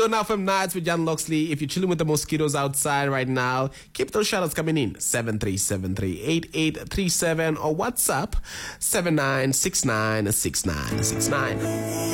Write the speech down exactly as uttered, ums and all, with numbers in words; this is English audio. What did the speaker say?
So now from Nights with John Loxley, if you're chilling with the mosquitoes outside right now, keep those shoutouts coming in. seven three seven three, eight eight three seven or WhatsApp seven nine six nine six nine six nine.